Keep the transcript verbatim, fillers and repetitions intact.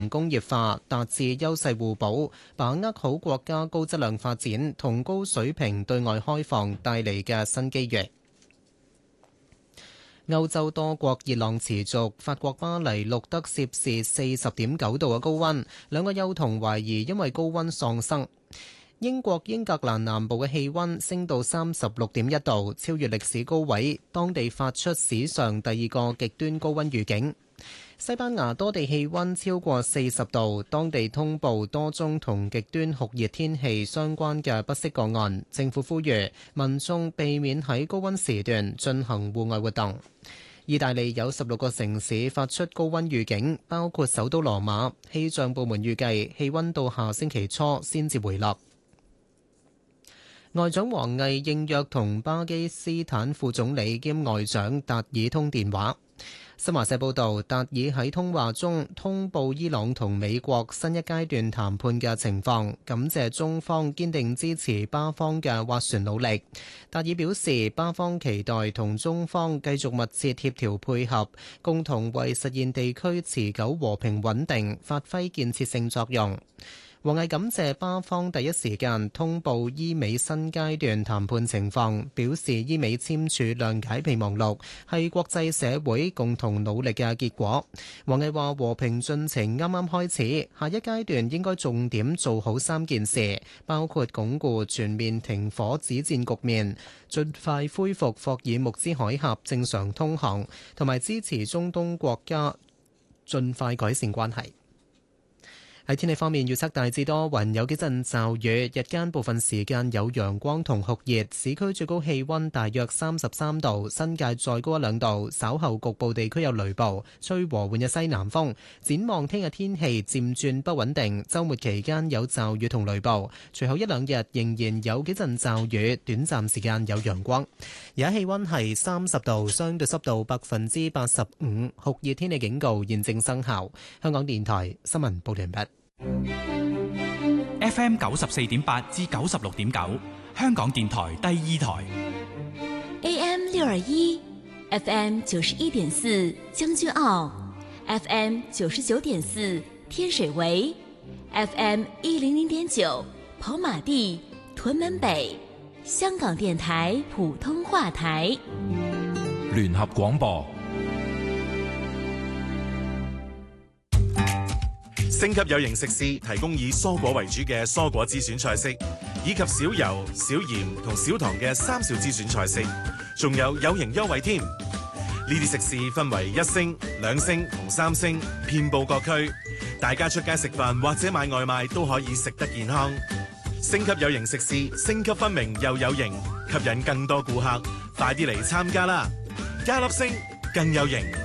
工業化，達至優勢互補，把握好國家高質量發展同高水平對外開放帶嚟嘅新機遇。歐洲多國熱浪持續，法國巴黎錄得攝氏四十點九度嘅高溫，兩個幼童懷疑因為高溫喪生。英國英格蘭南部嘅氣溫升到三十六點一度，超越歷史高位，當地發出史上第二個極端高溫預警。西班牙多地氣溫超過四十度，當地通報多宗同極端酷熱天氣相關嘅不適個案。政府呼籲民眾避免喺高溫時段進行戶外活動。意大利有十六個城市發出高溫預警，包括首都羅馬。氣象部門預計氣溫到下星期初先至回落。外長王毅應約同巴基斯坦副總理兼外長達爾通電話。新華社報道，達爾喺通話中通報伊朗同美國新一階段談判嘅情況，感謝中方堅定支持巴方嘅斡旋努力。達爾表示，巴方期待同中方繼續密切協調配合，共同為實現地區持久和平穩定發揮建設性作用。王毅感謝巴方第一時間通報伊美新階段談判情況，表示伊美簽署諒解備忘錄係國際社會共同努力嘅結果。王毅話：和平進程啱啱開始，下一階段應該重點做好三件事，包括鞏固全面停火止戰局面，盡快恢復霍爾木茲海峽正常通航，同埋支持中東國家盡快改善關係。喺天氣方面，預測大致多雲，有幾陣驟雨，日間部分時間有陽光同酷熱，市區最高氣溫大約三十三度，新界再高一兩度，稍後局部地區有雷暴，吹和緩嘅西南風。展望聽日天氣漸轉不穩定，週末期間有驟雨同雷暴，隨後一兩日仍然有幾陣驟雨，短暫時間有陽光。而家氣溫係三十度，相對濕度百分之八十五，酷熱天氣警告現正生效。香港電台新聞報完畢。 F M 九十四點八至九十六點九，香港電台第二台。 A M 六二一 ，F M 九十一點四將軍澳 ，F M 九十九點四天水圍 ，F M 一零零點九跑馬地屯門北，香港電台普通話台。 聯合廣播。 星級有型食肆提供以蔬果為主嘅蔬果之選菜式，以及少油、少鹽同少糖嘅三少之選菜式，仲有有型優惠添。呢啲食肆分為一星、兩星同三星，遍佈各區。大家出街食飯或者買外賣都可以食得健康。星級有型食肆，星級分明又有型，吸引更多顧客。快啲嚟參加啦！加粒星更有型。